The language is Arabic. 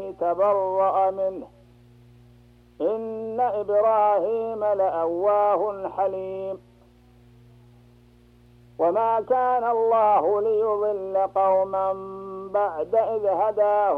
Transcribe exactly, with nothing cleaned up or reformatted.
تبرأ منه إن إبراهيم لأواه حليم. وما كان الله ليضل قوما بعد إذ هداهم